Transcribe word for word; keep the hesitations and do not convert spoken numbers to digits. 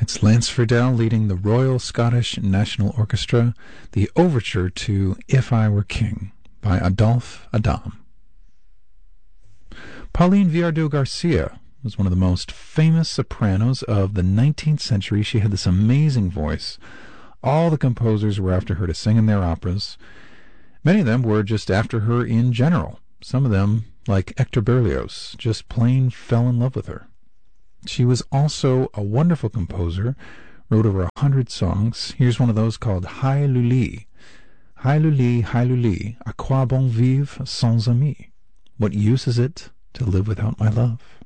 It's Lance Friedel leading the Royal Scottish National Orchestra, the overture to If I Were King by Adolphe Adam. Pauline Viardot-Garcia was one of the most famous sopranos of the nineteenth century. She had this amazing voice. All the composers were after her to sing in their operas. Many of them were just after her in general. Some of them, like Hector Berlioz, just plain fell in love with her. She was also a wonderful composer, wrote over a hundred songs. Here's one of those called Hi Luli. Hi Luli, Hi Luli, à quoi bon vivre sans amis? What use is it to live without my love?